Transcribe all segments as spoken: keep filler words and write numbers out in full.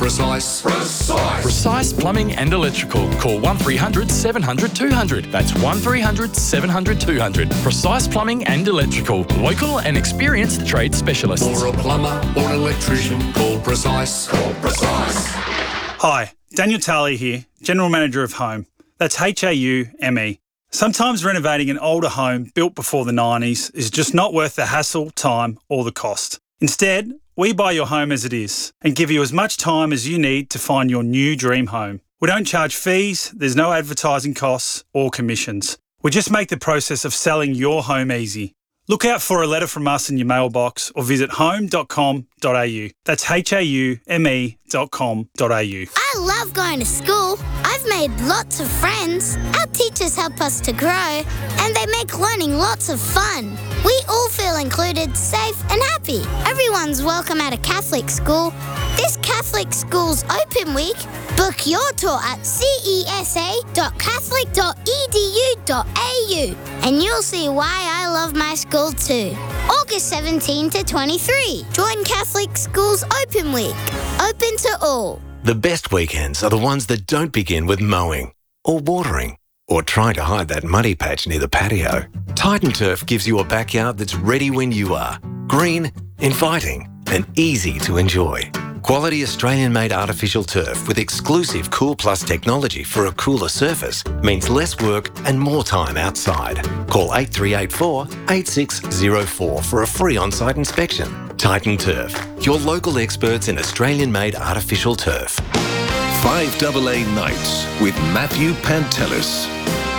Precise. Precise. Precise Plumbing and Electrical. Call one three hundred seven hundred two hundred. That's one three hundred seven hundred two hundred. Precise Plumbing and Electrical. Local and experienced trade specialists. For a plumber or an electrician, call Precise. Call Precise. Hi, Daniel Talley here, General Manager of Home. That's H A U M E. Sometimes renovating an older home built before the nineties is just not worth the hassle, time or the cost. Instead, we buy your home as it is and give you as much time as you need to find your new dream home. We don't charge fees, there's no advertising costs or commissions. We just make the process of selling your home easy. Look out for a letter from us in your mailbox or visit home dot com dot a u. That's H A U M E dot com dot a u. I love going to school. I've made lots of friends. Our teachers help us to grow and they make learning lots of fun. We all feel included, safe and happy. Everyone's welcome at a Catholic school. This Catholic Schools Open Week, book your tour at c e s a dot catholic dot e d u dot a u and you'll see why I love my school too. August seventeenth to twenty-three. Join Catholic Schools Open Week. Open to all. The best weekends are the ones that don't begin with mowing or watering or trying to hide that muddy patch near the patio. Titan Turf gives you a backyard that's ready when you are. Green, inviting and easy to enjoy. Quality Australian-made artificial turf with exclusive Cool Plus technology for a cooler surface means less work and more time outside. Call eight three eight four, eight six zero four for a free on-site inspection. Titan Turf, your local experts in Australian-made artificial turf. five A A Nights with Matthew Pantelis.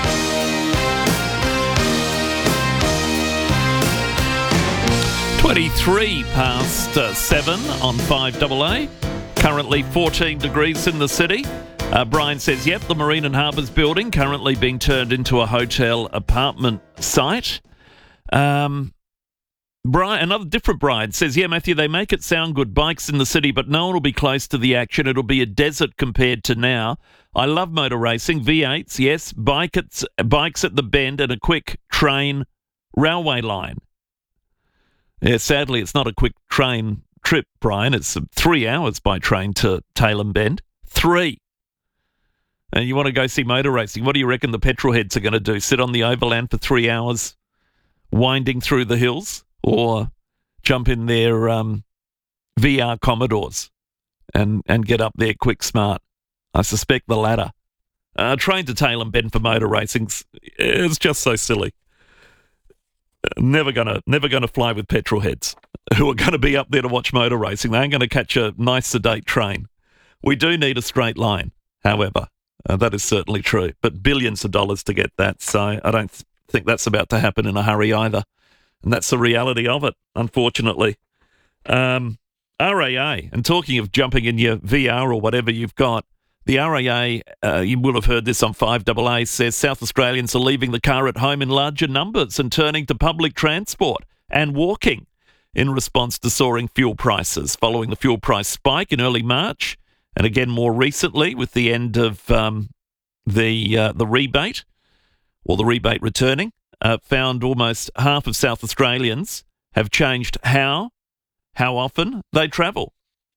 twenty-three past uh, seven on five A A. Currently fourteen degrees in the city. Uh, Brian says, yep, the Marine and Harbours building currently being turned into a hotel apartment site. Um, Brian, another different Brian says, yeah, Matthew, they make it sound good. Bikes in the city, but no one will be close to the action. It'll be a desert compared to now. I love motor racing. V eights, yes. Bike at, bikes at the bend and a quick train railway line. Yeah, sadly, it's not a quick train trip, Brian. It's three hours by train to Tailem Bend. Three. And you want to go see motor racing. What do you reckon the petrol heads are going to do? Sit on the overland for three hours winding through the hills? Or jump in their um, V R Commodores and, and get up there quick smart? I suspect the latter. Uh, train to Tailem Bend for motor racing is just so silly. Never gonna, never gonna fly with petrol heads who are going to be up there to watch motor racing. They ain't going to catch a nice sedate train. We do need a straight line, however. Uh, that is certainly true. But billions of dollars to get that, so I don't th- think that's about to happen in a hurry either. And that's the reality of it, unfortunately. Um, R A A, and talking of jumping in your V R or whatever you've got, the R A A, uh, you will have heard this on five A A, says South Australians are leaving the car at home in larger numbers and turning to public transport and walking in response to soaring fuel prices following the fuel price spike in early March and again more recently with the end of um, the uh, the rebate or the rebate returning. Uh, found almost half of South Australians have changed how, how often they travel.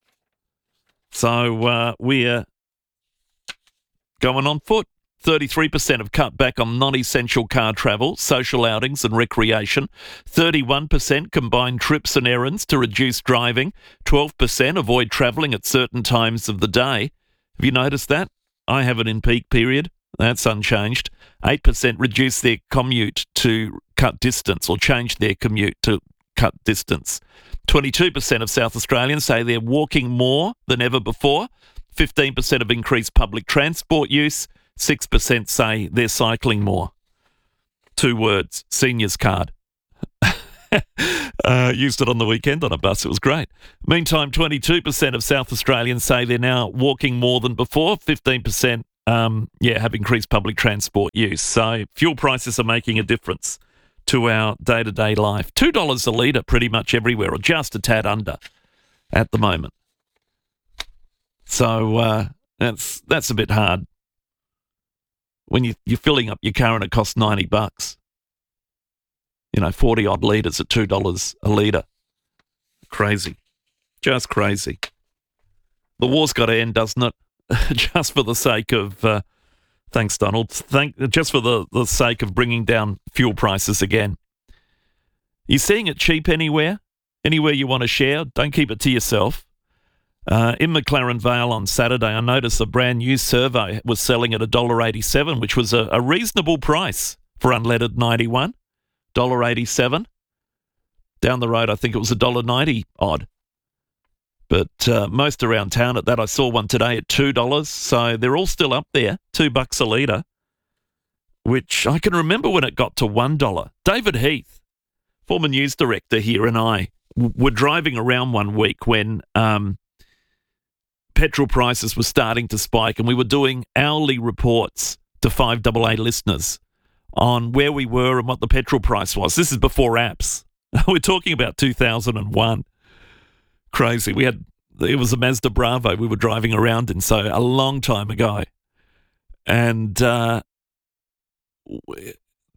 So uh, we're going on foot. thirty-three percent have cut back on non-essential car travel, social outings and recreation. thirty-one percent combine trips and errands to reduce driving. twelve percent avoid travelling at certain times of the day. Have you noticed that? I haven't in peak period. That's unchanged. eight percent reduce their commute to cut distance or change their commute to cut distance. twenty-two percent of South Australians say they're walking more than ever before. fifteen percent have increased public transport use. six percent say they're cycling more. Two words, seniors card. uh, used it on the weekend on a bus. It was great. Meantime, twenty-two percent of South Australians say they're now walking more than before. fifteen percent Um, yeah, have increased public transport use. So fuel prices are making a difference to our day-to-day life. two dollars a litre pretty much everywhere, or just a tad under at the moment. So uh, that's that's a bit hard. When you, you're filling up your car and it costs ninety bucks. You know, forty-odd litres at two dollars a litre. Crazy. Just crazy. the war's got to end, doesn't it? Just for the sake of, uh, thanks, Donald. Thank just for the, the sake of bringing down fuel prices again. You seeing it cheap anywhere? Anywhere you want to share? Don't keep it to yourself. Uh, in McLaren Vale on Saturday, I noticed a brand new Servo was selling at one dollar eighty-seven, which was a, a reasonable price for unleaded ninety-one. one dollar eighty-seven. Down the road, I think it was one dollar ninety odd. But uh, most around town at that, I saw one today at two dollars. So they're all still up there, two bucks a litre, which I can remember when it got to one dollar. David Heath, former news director here, and I w- were driving around one week when um, petrol prices were starting to spike, and we were doing hourly reports to five A A listeners on where we were and what the petrol price was. This is before apps. We're talking about two thousand one. Crazy. We had, it was a Mazda Bravo we were driving around in, so a long time ago. And uh, it,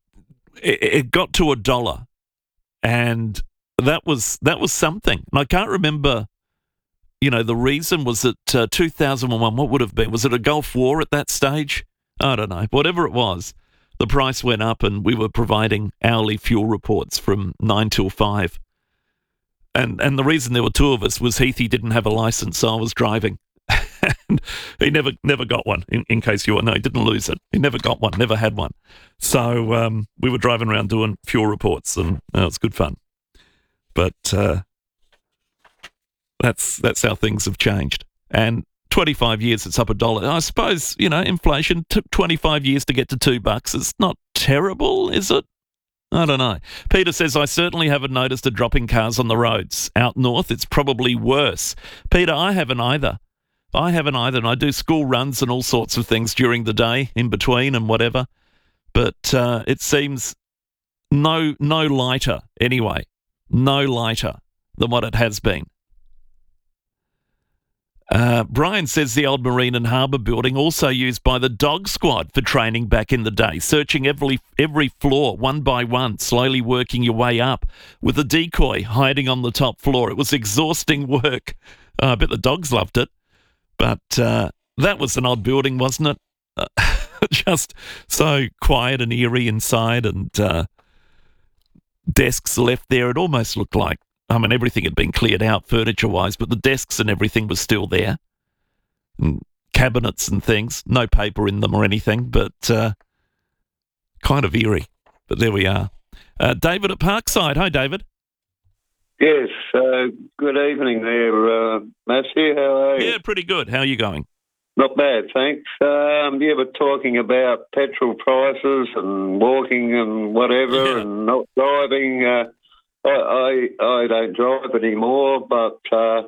it got to a dollar, and that was that was something. And I can't remember, you know, the reason. Was it uh, two thousand one? What would have been? Was it a Gulf War at that stage? I don't know. Whatever it was, the price went up, and we were providing hourly fuel reports from nine till five. And and the reason there were two of us was Heathy didn't have a license, so I was driving. And he never never got one, in, in case you were, no, he didn't lose it. He never got one, never had one. So um, we were driving around doing fuel reports, and uh, it was good fun. But uh, that's that's how things have changed. And twenty-five years, it's up a dollar. I suppose, you know, inflation took twenty-five years to get to two bucks. It's not terrible, is it? I don't know. Peter says, I certainly haven't noticed a drop in cars on the roads. Out north, it's probably worse. Peter, I haven't either. I haven't either, and I do school runs and all sorts of things during the day, in between and whatever. But uh, it seems no no lighter, anyway. No lighter than what it has been. Uh, Brian says the old Marine and Harbour building also used by the dog squad for training back in the day, searching every every floor one by one, slowly working your way up with a decoy hiding on the top floor. It was exhausting work. Uh, I bet the dogs loved it. But uh, that was an odd building, wasn't it? Uh, just so quiet and eerie inside, and uh, desks left there. It almost looked like, I mean, everything had been cleared out furniture-wise, but the desks and everything was still there. And cabinets and things. No paper in them or anything, but uh, kind of eerie. But there we are. Uh, David at Parkside. Hi, David. Yes, uh, good evening there, uh, Matthew. How are you? Yeah, pretty good. How are you going? Not bad, thanks. Um, yeah, we're talking about petrol prices and walking and whatever, Yeah. and not driving. Uh, I, I I don't drive anymore, but uh,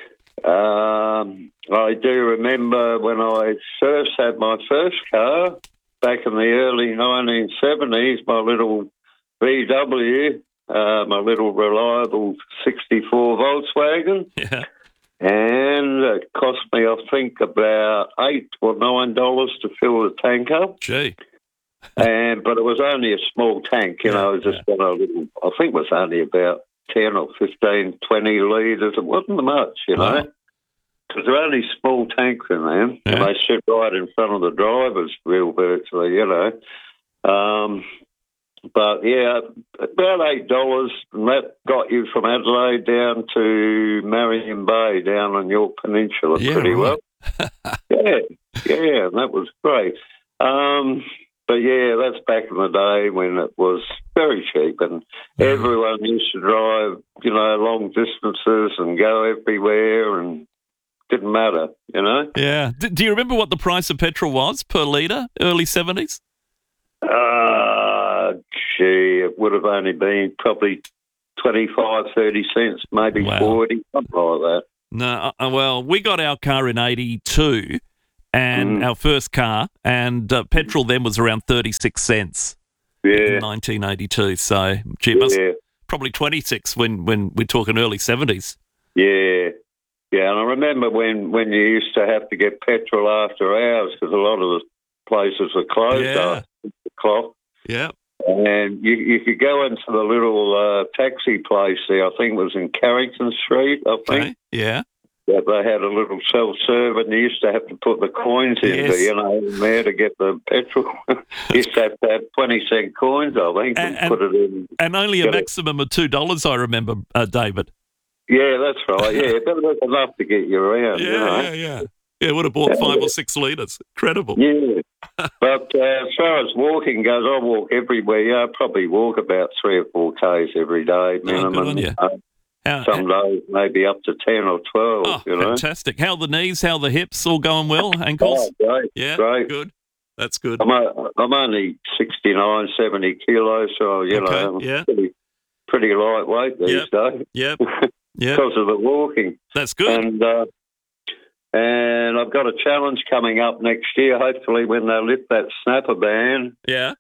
um, I do remember when I first had my first car back in the early nineteen seventies, my little V W, uh, my little reliable sixty-four Volkswagen. Yeah. And it cost me, I think, about eight or nine dollars to fill the tank up. Gee. And but it was only a small tank, you Yeah, know. It was just got a little. I think it was only about ten or fifteen, twenty litres. It wasn't much, you know, Wow. because they're only small tanks in them, Yeah. and they sit right in front of the driver's wheel virtually, you know. Um, But, yeah, about eight dollars, and that got you from Adelaide down to Marion Bay, down on York Peninsula, Yeah, pretty right. well. yeah, yeah, and that was great. Um, but, yeah, that's back in the day when it was very cheap, and everyone used to drive, you know, long distances and go everywhere, and didn't matter, you know. Yeah. D- do you remember what the price of petrol was per litre, early seventies? Uh, gee, it would have only been probably twenty-five, thirty cents, maybe Wow. forty, something like that. No, uh, well, we got our car in eighty-two, and Mm. our first car, and uh, petrol then was around thirty-six cents in Yeah, nineteen eighty-two. So, gee, it must yeah, probably twenty-six when, when we're talking early seventies. yeah. Yeah, and I remember when, when you used to have to get petrol after hours because a lot of the places were closed Yeah. after six o'clock. Yeah. And you, you could go into the little uh, taxi place there, I think it was in Carrington Street, I think. Okay. Yeah. that they had a little self-serve, and you used to have to put the coins in, Yes. to, you know, in there to get the petrol. You used to have to have twenty cent coins, I think, and, And- put it in. And only a Get it. maximum of two dollars, I remember, uh, David. Yeah, that's right. Yeah, but it was enough to get you around, you know. yeah, yeah. Yeah, would have bought five or six litres. Incredible. Yeah. But uh, as far as walking goes, I walk everywhere. Yeah, I probably walk about three or four Ks every day minimum. good on you. Uh, How, Some days maybe up to ten or twelve, oh, you know. fantastic. How are the knees? How are the hips? All going well? Ankles? Oh, great, yeah, great. good. That's good. I'm, a, I'm only sixty-nine, seventy kilos, so, you Okay, know, I'm yeah. pretty, pretty lightweight these Yep. days Yep, yep. because of the walking. That's good. And uh, and I've got a challenge coming up next year, hopefully when they lift that snapper ban yeah.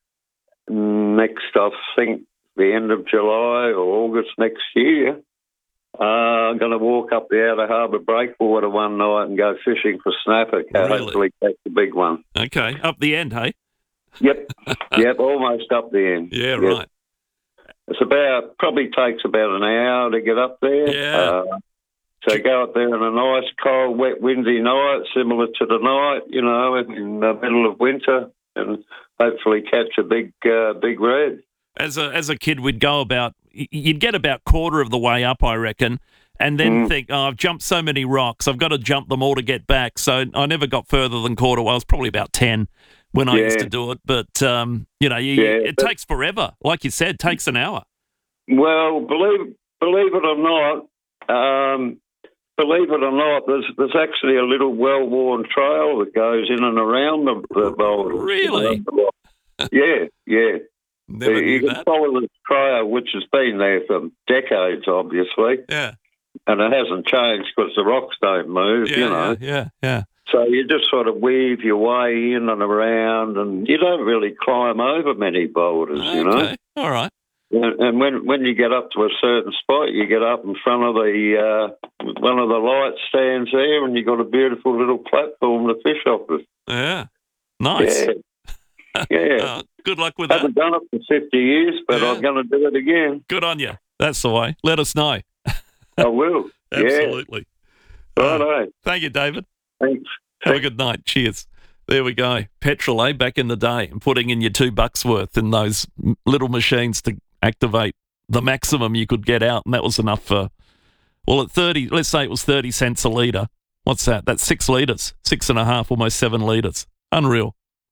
next, I think, the end of July or August next year. Uh, I'm going to walk up the Outer Harbour Breakwater one night and go fishing for snapper, Really? hopefully catch the big one. Okay, up the end, hey? Yep, yep, almost up the end. Yeah, Yep. right. It's about, probably takes about an hour to get up there. Yeah. Uh, so go up there on a nice, cold, wet, windy night, similar to the night, you know, in the middle of winter, and hopefully catch a big, uh, big red. As a as a kid, we'd go about, you'd get about quarter of the way up, I reckon, and then Mm. think, oh, I've jumped so many rocks, I've got to jump them all to get back. So I never got further than quarter. Well, I was probably about ten when I Yeah. used to do it. But, um, you know, you, Yeah, it but- takes forever. Like you said, it takes an hour. Well, believe believe it or not, um, believe it or not, there's there's actually a little well-worn trail that goes in and around the, the boulders. Really? Yeah, yeah. Never you knew can that. follow this trail, which has been there for decades, obviously, Yeah, and it hasn't changed because the rocks don't move, yeah, you know. yeah, yeah, yeah. So you just sort of weave your way in and around, and you don't really climb over many boulders, you know. Okay, all right. And and when when you get up to a certain spot, you get up in front of the uh, one of the light stands there, and you got a beautiful little platform to fish off of. Yeah, nice. Yeah, yeah. Uh, good luck with I that. haven't done it for fifty years, but Yeah. I'm going to do it again. Good on you. That's the way. Let us know. I will. Absolutely. Yeah. Uh, Righto. Thank you, David. Thanks. Have a good night. Cheers. There we go. Petrol, eh? Back in the day, and putting in your two bucks worth in those m- little machines to activate the maximum you could get out, and that was enough for, well, at thirty, let's say it was thirty cents a litre. What's that? That's six litres, six and a half, almost seven litres. Unreal.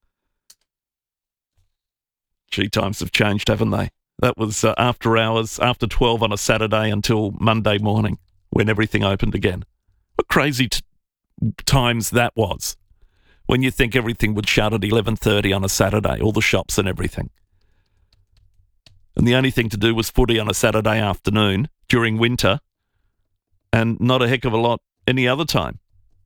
Gee, times have changed, haven't they? That was uh, after hours, after twelve on a Saturday until Monday morning when everything opened again. What crazy t- times that was, when you think everything would shut at eleven thirty on a Saturday, all the shops and everything. And the only thing to do was footy on a Saturday afternoon during winter, and not a heck of a lot any other time.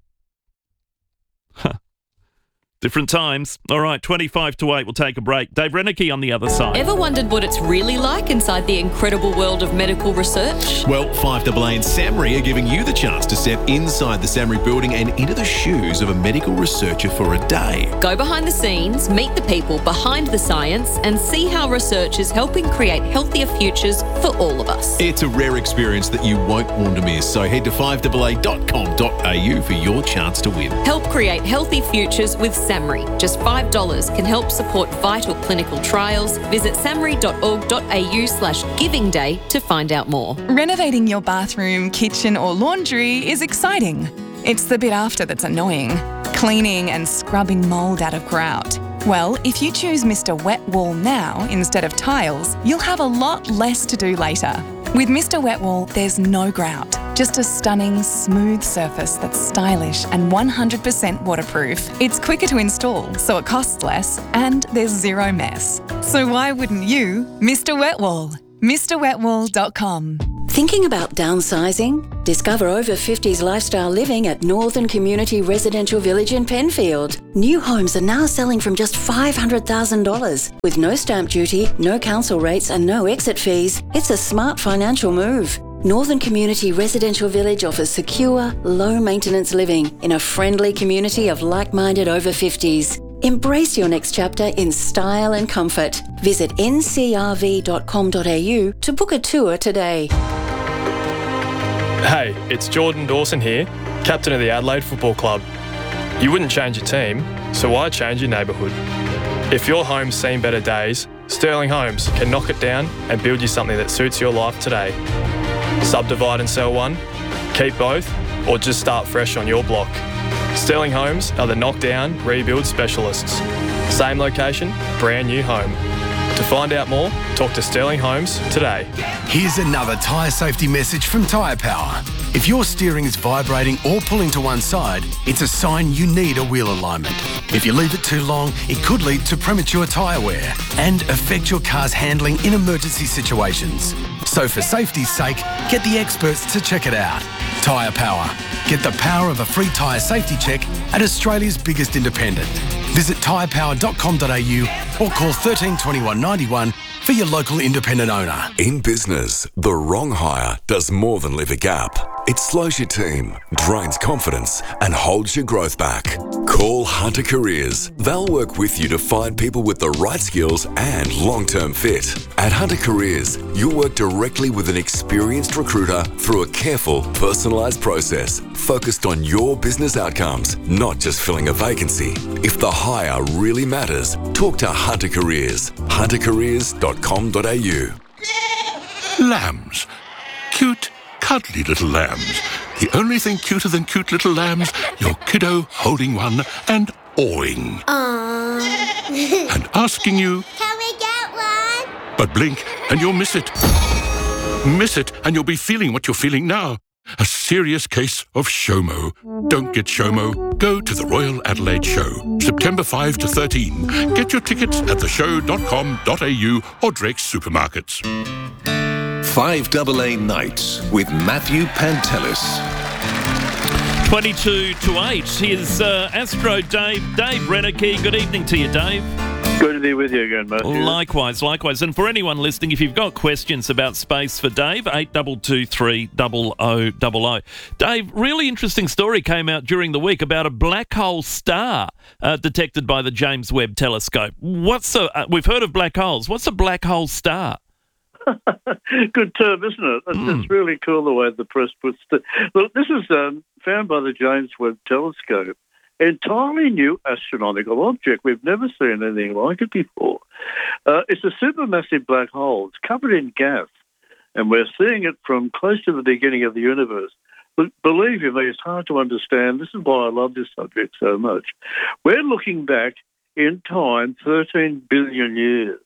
Huh. Different times. All right, twenty-five to eight, we'll take a break. Dave Reneke on the other side. Ever wondered what it's really like inside the incredible world of medical research? Well, five A A and SAMRI are giving you the chance to step inside the SAMRI building and into the shoes of a medical researcher for a day. Go behind the scenes, meet the people behind the science, and see how research is helping create healthier futures for all of us. It's a rare experience that you won't want to miss, so head to five A A dot com dot a u for your chance to win. Help create healthy futures with SAMRI. Just five dollars can help support vital clinical trials. Visit samri dot org dot a u slash giving day to find out more. Renovating your bathroom, kitchen or laundry is exciting. It's the bit after that's annoying. Cleaning and scrubbing mould out of grout. Well, if you choose Mister Wet Wall now instead of tiles, you'll have a lot less to do later. With Mister Wet Wall, there's no grout, just a stunning, smooth surface that's stylish and one hundred percent waterproof. It's quicker to install, so it costs less, and there's zero mess. So why wouldn't you? Mister Wet Wall. Mr Wet Wall dot com. Thinking about downsizing? Discover over fifties lifestyle living at Northern Community Residential Village in Penfield. New homes are now selling from just five hundred thousand dollars. With no stamp duty, no council rates and no exit fees, it's a smart financial move. Northern Community Residential Village offers secure, low-maintenance living in a friendly community of like-minded over fifties. Embrace your next chapter in style and comfort. Visit n c r v dot com dot a u to book a tour today. Hey, it's Jordan Dawson here. captain of the Adelaide Football Club. You wouldn't change your team, so why change your neighbourhood? If your home's seen better days, Sterling Homes can knock it down and build you something that suits your life today. Subdivide and sell one, keep both, or just start fresh on your block. Sterling Homes are the knockdown, rebuild specialists. Same location, brand new home. To find out more, talk to Sterling Homes today. Here's another tyre safety message from Tyre Power. If your steering is vibrating or pulling to one side, it's a sign you need a wheel alignment. If you leave it too long, it could lead to premature tyre wear and affect your car's handling in emergency situations. So for safety's sake, get the experts to check it out. Tyre Power. Get the power of a free tyre safety check at Australia's biggest independent. Visit tyre power dot com dot a u or call thirteen twenty-one ninety-one for your local independent owner. In business, the wrong hire does more than leave a gap. It slows your team, drains confidence, and holds your growth back. Call Hunter Careers. They'll work with you to find people with the right skills and long-term fit. At Hunter Careers, you'll work directly with an experienced recruiter through a careful, personalised process focused on your business outcomes, not just filling a vacancy. If the hire really matters, talk to Hunter Careers. hunter careers dot com dot a u. Lambs. Cute, cuddly little lambs. The only thing cuter than cute little lambs, your kiddo holding one and awing. Aww. And asking you, Can we get one? but blink and you'll miss it. Miss it and you'll be feeling what you're feeling now. A serious case of SHOMO. Don't get SHOMO. Go to the Royal Adelaide Show, September fifth to thirteen. Get your tickets at the show dot com dot a u or Drake's supermarkets. five A A Nights with Matthew Pantelis. twenty-two to eight. Here's uh, Astro Dave, Dave Reneke. Good evening to you, Dave. Good to be with you again, Matthew. Likewise, likewise. And for anyone listening, if you've got questions about space for Dave, eight two two three zero zero zero zero. Dave, really interesting story came out during the week about a black hole star uh, detected by the James Webb Telescope. What's a, uh, we've heard of black holes. What's a black hole star? Good term, isn't it? It's, mm. it's really cool the way the press puts it. Look, this is um, found by the James Webb Telescope. Entirely new astronomical object. We've never seen anything like it before. Uh, it's a supermassive black hole. It's covered in gas, and we're seeing it from close to the beginning of the universe. But believe you me, it's hard to understand. This is why I love this subject so much. We're looking back in time thirteen billion years.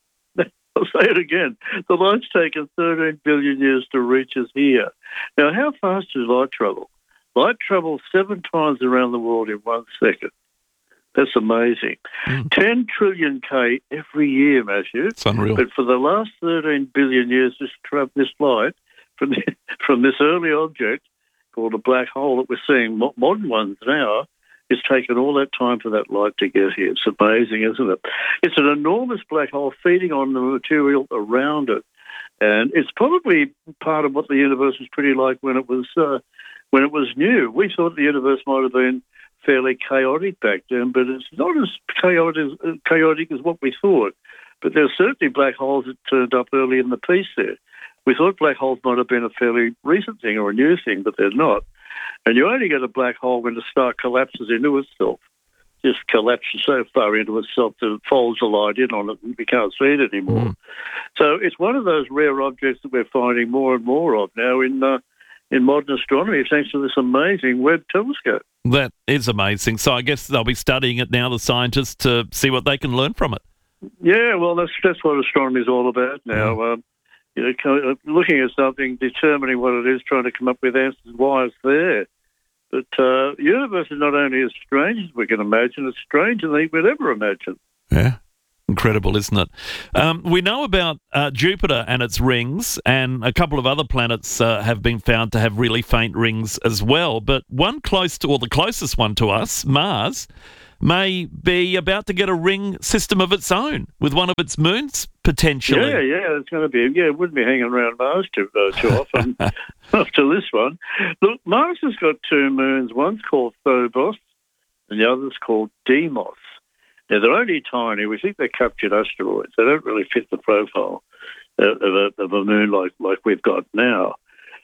I'll say it again. The light's taken thirteen billion years to reach us here. Now, how fast does light travel? Light travels seven times around the world in one second. That's amazing. Mm. ten trillion K every year, Matthew. It's unreal. But for the last thirteen billion years, this, tra- this light from, the, from this early object called a black hole that we're seeing, modern ones now, it's taken all that time for that light to get here. It's amazing, isn't it? It's an enormous black hole feeding on the material around it. And it's probably part of what the universe was pretty like when it was uh, when it was new. We thought the universe might have been fairly chaotic back then, but it's not as chaotic, chaotic as what we thought. But there's certainly black holes that turned up early in the piece there. We thought black holes might have been a fairly recent thing or a new thing, but they're not. And you only get a black hole when the star collapses into itself. Just collapses so far into itself that it folds the light in on it and we can't see it anymore. Mm. So it's one of those rare objects that we're finding more and more of now in uh, in modern astronomy, thanks to this amazing Webb telescope. That is amazing. So I guess they'll be studying it now, the scientists, to see what they can learn from it. Yeah, well, that's that's what astronomy is all about now. Mm. Um, you know, looking at something, determining what it is, trying to come up with answers why it's there. But uh, the universe is not only as strange as we can imagine, it's stranger than we'd ever imagine. Yeah. Incredible, isn't it? Um, we know about uh, Jupiter and its rings, and a couple of other planets uh, have been found to have really faint rings as well. But one close to, or the closest one to us, Mars, may be about to get a ring system of its own with one of its moons, potentially. Yeah, yeah, it's going to be. Yeah, it wouldn't be hanging around Mars too, uh, too often after this one. Look, Mars has got two moons. One's called Phobos, and the other's called Deimos. Now, they're only tiny. We think they're captured asteroids. They don't really fit the profile of a, of a moon like, like we've got now.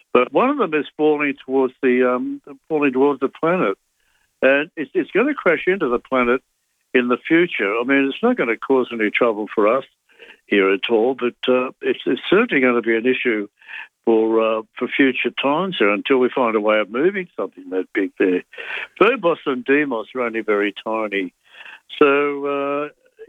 but one of them is falling towards the um, falling towards the planet, and it's, it's going to crash into the planet in the future. I mean, it's not going to cause any trouble for us here at all, but uh, it's, it's certainly going to be an issue for uh, for future times here until we find a way of moving something that big there. Phobos and Deimos are only very tiny. So, uh,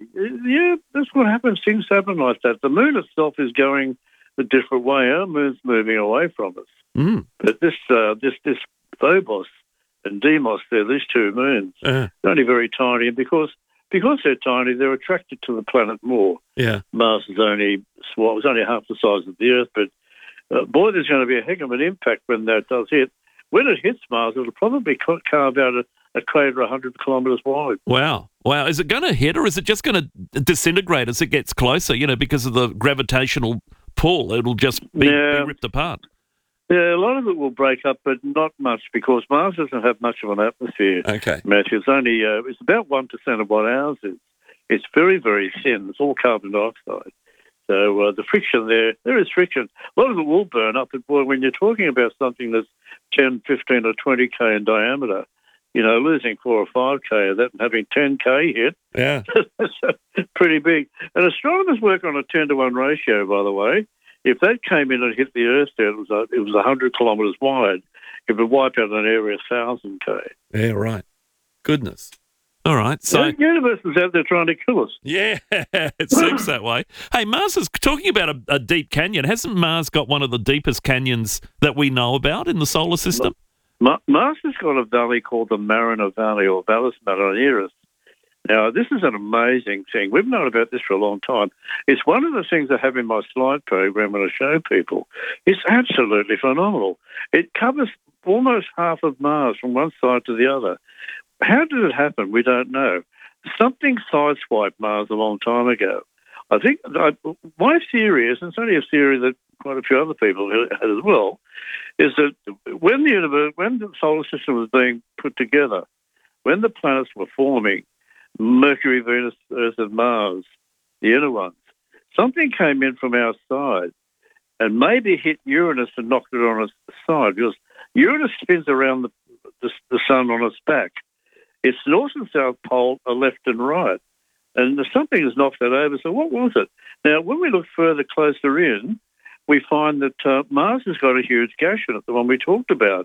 yeah, that's what happens. Things happen like that. The moon itself is going a different way. Our moon's moving away from us. Mm. But this, uh, this, this Phobos and Deimos, they're these two moons, Uh, they're only very tiny. And because, because they're tiny, they're attracted to the planet more. yeah. Mars is only, well, it's only half the size of the Earth, but uh, boy, there's going to be a heck of an impact when that does hit. When it hits Mars, it'll probably ca- carve out a, a crater one hundred kilometres wide. Wow. Wow. Is it going to hit or is it just going to disintegrate as it gets closer, you know, because of the gravitational pull? It'll just be, Yeah. be ripped apart. Yeah, a lot of it will break up, but not much because Mars doesn't have much of an atmosphere. Okay. Matthew, it's only uh, it's about one percent of what ours is. It's very, very thin. It's all carbon dioxide. So uh, the friction there, there is friction. A lot of it will burn up, but boy, when you're talking about something that's ten, fifteen or twenty K in diameter, you know, losing four or five K of that and having ten K hit, Yeah. that's pretty big. And astronomers work on a ten to one ratio, by the way. If that came in and hit the Earth there, it was, a, it was one hundred kilometres wide. It would wipe out an area of one thousand K. Yeah, right. Goodness. All right. So, The universe is out there trying to kill us. yeah, it seems that way. Hey, Mars is talking about a, a deep canyon. Hasn't Mars got one of the deepest canyons that we know about in the solar system? Ma- Mars has got a valley called the Mariner Valley or Valles Marineris. Now, this is an amazing thing. We've known about this for a long time. It's one of the things I have in my slide program when I show people. It's absolutely phenomenal. It covers almost half of Mars from one side to the other. How did it happen? We don't know. Something sideswiped Mars a long time ago. I think I, my theory is, and it's only a theory that quite a few other people had as well, is that when the universe, when the solar system was being put together, when the planets were forming, Mercury, Venus, Earth, and Mars, the inner ones, something came in from our side and maybe hit Uranus and knocked it on its side because Uranus spins around the, the, the sun on its back. Its north and south pole are left and right. And something has knocked that over. So what was it? Now, when we look further closer in, we find that uh, Mars has got a huge gash in it, the one we talked about.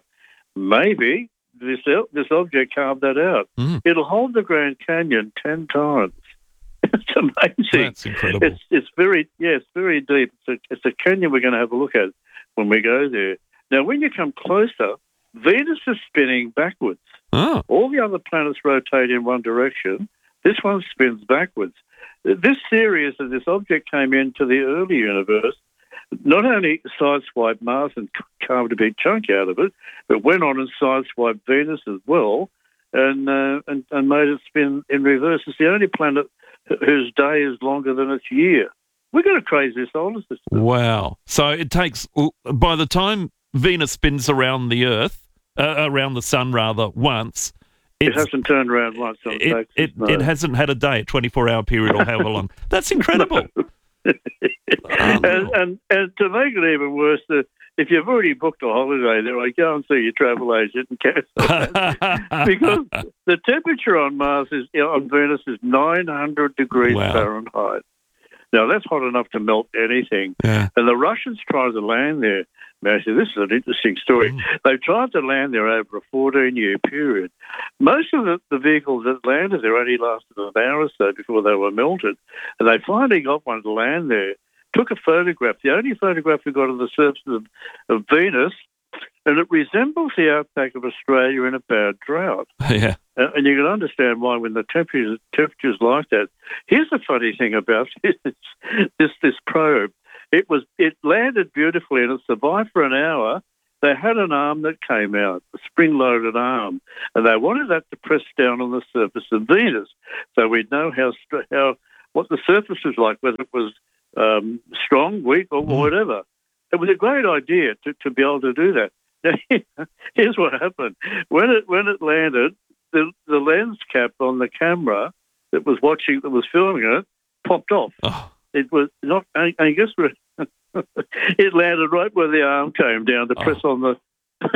Maybe this this object carved that out. Mm. It'll hold the Grand Canyon ten times. It's amazing. That's incredible. It's it's very yeah, it's very deep. It's a, it's a canyon we're going to have a look at when we go there. Now, when you come closer, Venus is spinning backwards. Oh. All the other planets rotate in one direction. This one spins backwards. This theory is that this object came into the early universe, not only sideswiped Mars and carved a big chunk out of it, but went on and sideswiped Venus as well and, uh, and, and made it spin in reverse. It's the only planet whose day is longer than its year. We've got a crazy solar system. Wow. So it takes, by the time Venus spins around the Earth, uh, around the sun rather, once, It hasn't turned around once on it, Texas, it, no. it hasn't had a day, a twenty-four hour period or however long. That's incredible. and, and and to make it even worse, uh, if you've already booked a holiday there, I go and see your travel agent and cancel that. Because the temperature on Mars is on Venus is nine hundred degrees Wow. Fahrenheit. Now that's hot enough to melt anything. Yeah. And the Russians tried to land there. Matthew, this is an interesting story. Mm. They tried to land there over a fourteen-year period. Most of the, the vehicles that landed there only lasted an hour or so before they were melted. And they finally got one to land there, took a photograph, the only photograph we got of the surface of, of Venus, and it resembles the outback of Australia in a bad drought. Yeah. Uh, and you can understand why when the temperatures temperatures like that. Here's the funny thing about this this, this probe. It was it landed beautifully and it survived for an hour. They had an arm that came out, a spring-loaded arm, and they wanted that to press down on the surface of Venus, so we'd know how how what the surface was like, whether it was um, strong, weak, or whatever. It was a great idea to, to be able to do that. Now, here's what happened: when it when it landed, the the lens cap on the camera that was watching that was filming it popped off. Oh. It was not. I, I guess we're it landed right where the arm came down to Oh. press on the.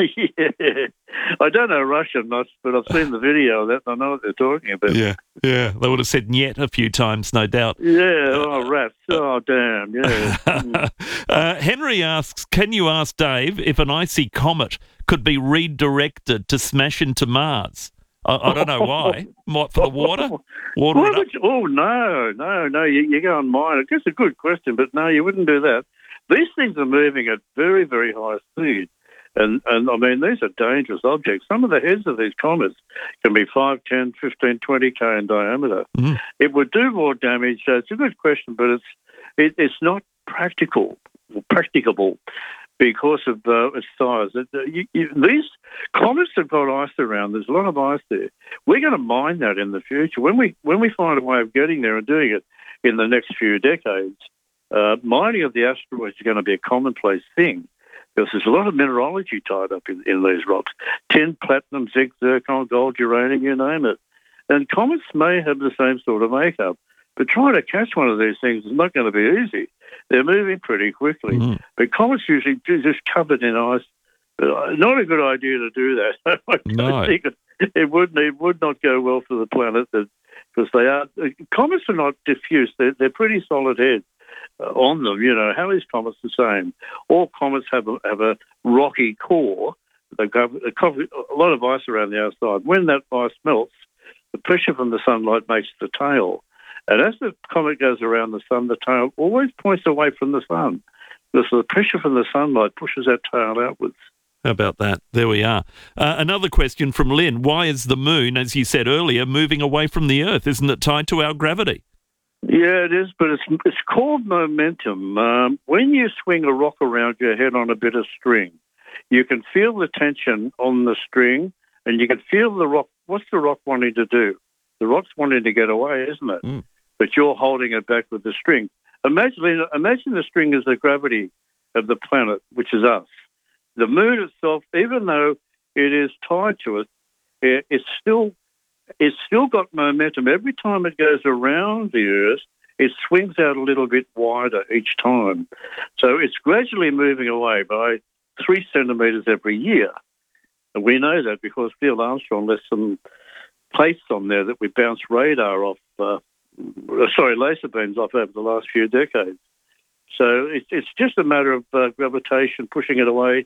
Yeah. I don't know Russian much, but I've seen the video of that and I know what they're talking about. Yeah, yeah. They would have said "niet" a few times, no doubt. Yeah, oh, rats. Oh, damn, yeah. Mm. uh, Henry asks, can you ask Dave if an icy comet could be redirected to smash into Mars? I, I don't know why. Might for the water? Water Why it up? would you- oh, no, no, no. You, you go and mine it. It's a good question, but no, you wouldn't do that. These things are moving at very, very high speed. And, and I mean, these are dangerous objects. Some of the heads of these comets can be five, ten, fifteen, twenty K in diameter. Mm. It would do more damage. So it's a good question, but it's it, it's not practical, practicable because of uh, its size. It, uh, you, you, these comets have got ice around. There's a lot of ice there. We're going to mine that in the future. When we when we find a way of getting there and doing it in the next few decades, uh, mining of the asteroids is going to be a commonplace thing. Because there's a lot of mineralogy tied up in, in these rocks. Tin, platinum, zinc, zircon, gold, uranium, you name it. And comets may have the same sort of makeup. But trying to catch one of these things is not going to be easy. They're moving pretty quickly. Mm. But comets usually do just covered in ice. Uh, not a good idea to do that. I No. don't think it, it, would, it would not go well for the planet because they are... Comets are not diffuse. They're, they're pretty solid heads. Uh, on them, you know, Halley's Comet's the same. All comets have a, have a rocky core. They've got a a lot of ice around the outside. When that ice melts, the pressure from the sunlight makes the tail. And as the comet goes around the sun, the tail always points away from the sun because the pressure from the sunlight pushes that tail outwards. How about that? There we are. Uh, another question from Lynn. Why is the moon, as you said earlier, moving away from the Earth? Isn't it tied to our gravity? Yeah, it is, but it's it's called momentum. Um, when you swing a rock around your head on a bit of string, you can feel the tension on the string, and you can feel the rock. What's the rock wanting to do? The rock's wanting to get away, isn't it? Mm. But you're holding it back with the string. Imagine, imagine the string is the gravity of the planet, which is us. The moon itself, even though it is tied to it, it it's still It's still got momentum. Every time it goes around the Earth, it swings out a little bit wider each time. So it's gradually moving away by three centimetres every year. And we know that because Neil Armstrong left some plates on there that we bounce radar off, uh, sorry, laser beams off over the last few decades. So it's, it's just a matter of uh, gravitation pushing it away.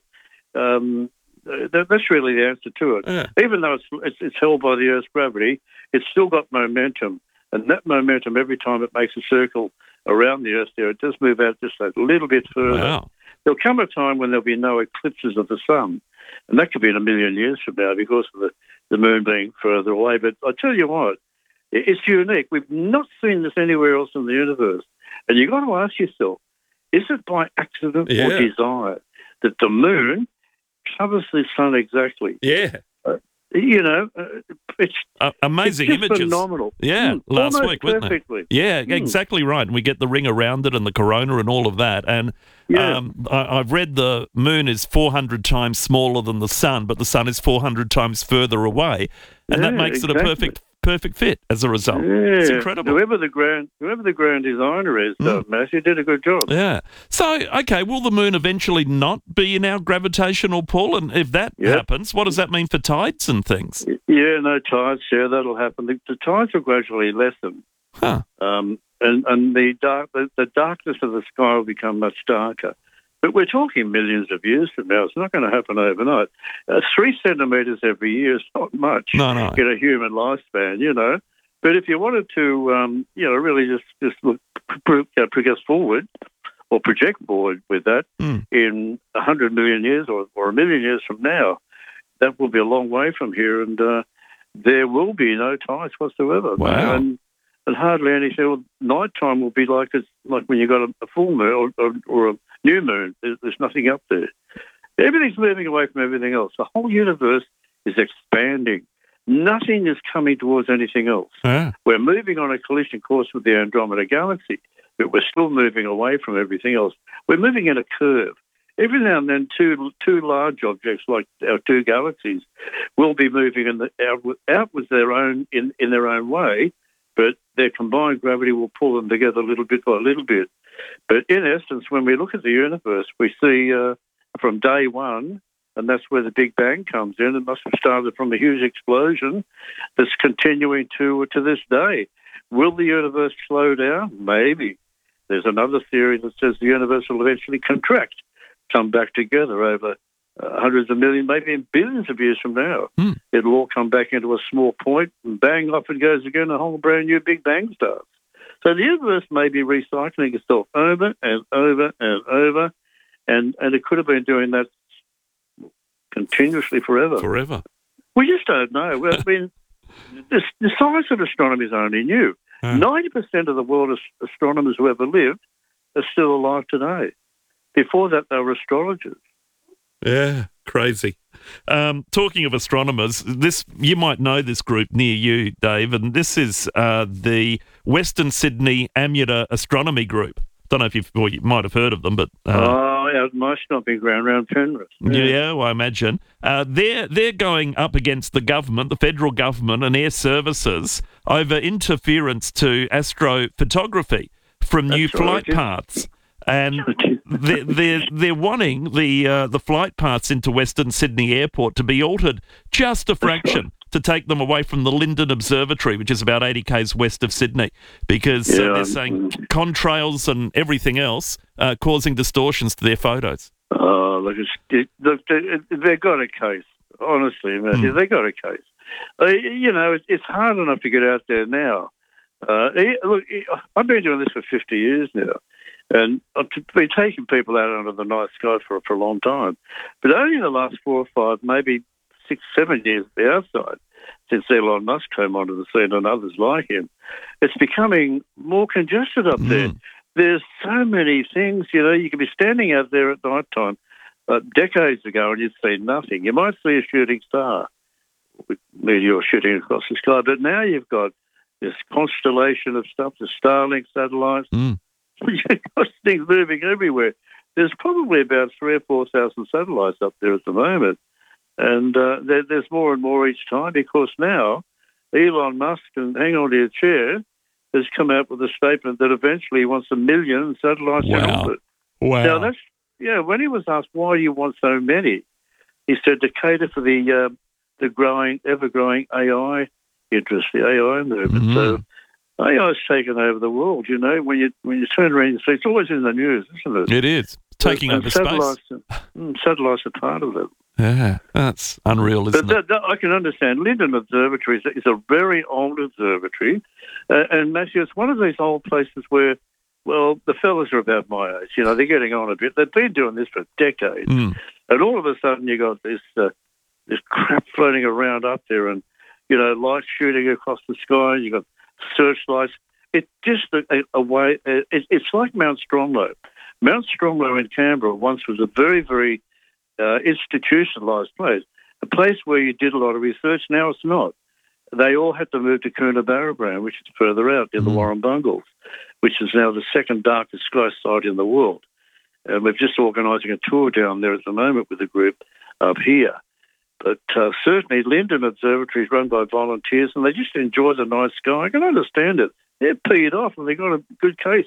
Um, That, that's really the answer to it. Yeah. Even though it's, it's it's held by the Earth's gravity, it's still got momentum. And that momentum, every time it makes a circle around the Earth there, it does move out just a little bit further. Wow. There'll come a time when there'll be no eclipses of the sun. And that could be in a million years from now because of the, the moon being further away. But I tell you what, it, it's unique. We've not seen this anywhere else in the universe. And you've got to ask yourself, is it by accident Yeah. or desire that the moon covers the sun exactly? Yeah. Uh, you know, uh, it's Uh, amazing it's just images. phenomenal. Yeah, Mm, last almost week, wasn't perfectly. it? Yeah, Mm. exactly right. And we get the ring around it and the corona and all of that. And Yeah. um, I, I've read the moon is four hundred times smaller than the sun, but the sun is four hundred times further away. And that Yeah, makes it a exactly. perfect perfect fit as a result. Yeah. It's incredible. Whoever the grand, whoever the grand designer is, uh, Matthew did a good job. Yeah. So, okay, will the moon eventually not be in our gravitational pull? And if that Yep. happens, what does that mean for tides and things? Yeah, no tides. Yeah, that'll happen. The, the tides will gradually lessen, Huh. um, and and the dark, the, the darkness of the sky will become much darker. But we're talking millions of years from now. It's not going to happen overnight. Uh, three centimetres every year is not much No, no. in a human lifespan, you know. But if you wanted to, um, you know, really just just look, pro- uh, progress forward or project forward with that Mm. in a hundred million years or, or a million years from now, that will be a long way from here, and uh, there will be no tides whatsoever. Wow. And, and hardly anything. Night time will be like it's like when you got a, a full moon or, or, or a new moon. There's, there's nothing up there. Everything's moving away from everything else. The whole universe is expanding. Nothing is coming towards anything else. Yeah. We're moving on a collision course with the Andromeda Galaxy, but we're still moving away from everything else. We're moving in a curve. Every now and then, two two large objects like our two galaxies will be moving in the, out, out with their own in, in their own way, but their combined gravity will pull them together little bit by little bit. But in essence, when we look at the universe, we see uh, from day one, and that's where the Big Bang comes in. It must have started from a huge explosion that's continuing to to this day. Will the universe slow down? Maybe. There's another theory that says the universe will eventually contract, come back together over uh, hundreds of millions, maybe billions of years from now. Mm. It'll all come back into a small point, and bang, off it goes again, a whole brand new Big Bang starts. So the universe may be recycling itself over and over and over, and, and it could have been doing that continuously forever. Forever. We just don't know. Well, I mean, the, the science of astronomy is only new. Yeah. ninety percent of the world astronomers who ever lived are still alive today. Before that, they were astrologers. Yeah, crazy. Um, talking of astronomers, this you might know this group near you, Dave, and this is uh, the Western Sydney Amateur Astronomy Group. Don't know if you've, well, you might have heard of them, but uh, oh, yeah, my stomping ground around Penrith. yeah, yeah well, I imagine uh, they're they're going up against the government, the federal government, and air services over interference to astrophotography from new That's flight right. paths. And they're, they're, they're wanting the uh, the flight paths into Western Sydney Airport to be altered just a fraction to take them away from the Lyndon Observatory, which is about eighty kays west of Sydney, because Yeah, uh, they're um, saying contrails and everything else uh, causing distortions to their photos. Oh, look, it's, it, look they, they've got a case. Honestly, Matthew, Mm. they've got a case. Uh, you know, it, it's hard enough to get out there now. Uh, it- look, it, I've been doing this for fifty years now. And I've been taking people out under the night sky for, for a long time. But only in the last four or five, maybe six, seven years at the outside, since Elon Musk came onto the scene and others like him, it's becoming more congested up there. There's so many things, you know, you could be standing out there at night time uh, decades ago and you'd see nothing. You might see a shooting star, with meteor shooting across the sky, but now you've got this constellation of stuff, the Starlink satellites. Mm. You've got things moving everywhere. There's probably about three or four thousand satellites up there at the moment, and uh, there, there's more and more each time because now Elon Musk, and hang on to your chair, has come out with a statement that eventually he wants a million satellites in Wow. orbit. Wow. Now that's yeah. When he was asked why do you want so many, he said to cater for the uh, the growing, ever growing A I interest, the A I movement. Mm. So. A I has taken over the world, you know. When you when you turn around and see, it's always in the news, isn't it? It is. Taking and over space. satellites, mm, satellites are part of it. Yeah, that's unreal, isn't But it? that, that, I can understand. Lyndon Observatory is a, is a very old observatory. Uh, and, Matthew, it's one of these old places where, well, the fellas are about my age. You know, they're getting on a bit. They've been doing this for decades. Mm. And all of a sudden you got this uh, this crap floating around up there and, you know, lights shooting across the sky. You got searchlights. It's just a, a, a way. It, it's like Mount Stromlo. Mount Stromlo in Canberra once was a very, very uh, institutionalised place, a place where you did a lot of research. Now it's not. They all had to move to Coonabarabran, which is further out near the Warrumbungles, which is now the second darkest sky site in the world. And we're just organising a tour down there at the moment with a group up here. But uh, certainly Lyndon Observatory is run by volunteers and they just enjoy the night sky. I can understand it. They're peed off and they've got a good case.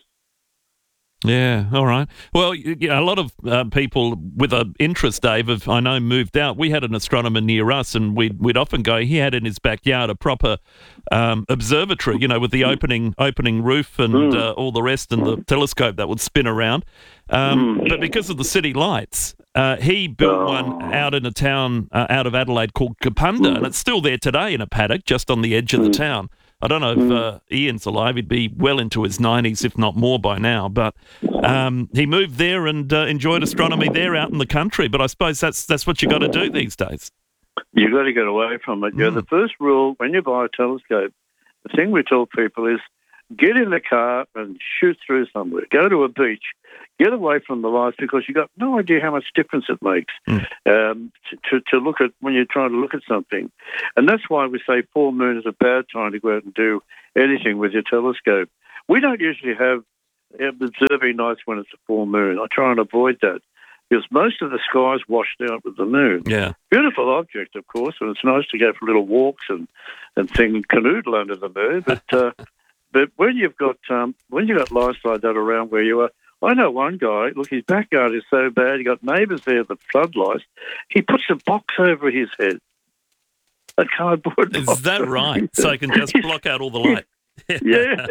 Yeah, all right. Well, you know, a lot of uh, people with an interest, Dave, have, I know, moved out. We had an astronomer near us, and we'd, we'd often go, he had in his backyard a proper um, observatory, you know, with the opening opening roof and Mm. uh, all the rest, and the telescope that would spin around. Um, Mm. But because of the city lights, uh, he built one out in a town uh, out of Adelaide called Kapunda, and it's still there today in a paddock just on the edge of the town. I don't know if uh, Ian's alive. He'd be well into his nineties, if not more by now. But um, he moved there and uh, enjoyed astronomy there out in the country. But I suppose that's that's what you got to do these days. You've got to get away from it. Yeah, the first rule when you buy a telescope, the thing we tell people is get in the car and shoot through somewhere. Go to a beach. Get away from the lights because you've got no idea how much difference it makes um, to, to, to look at when you're trying to look at something. And that's why we say full moon is a bad time to go out and do anything with your telescope. We don't usually have observing nights when it's a full moon. I try and avoid that because most of the sky's washed out with the moon. Yeah. Beautiful object, of course, and it's nice to go for little walks and, and thing canoodle under the moon, but... Uh, But when you've got um, when you've got lights like that around where you are, I know one guy. Look, his backyard is so bad. He got neighbours there, the floodlights. He puts a box over his head, a cardboard Is box. that right? So he can just block out all the light. Yeah,